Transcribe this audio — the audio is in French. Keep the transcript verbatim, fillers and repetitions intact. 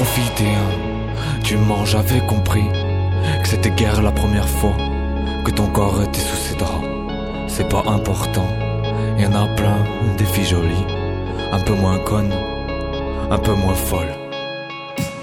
Amphithéen, tu mens, j'avais compris que c'était guère la première fois que ton corps était sous ses draps. C'est pas important, y en a plein, des filles jolies, un peu moins connes, un peu moins folles.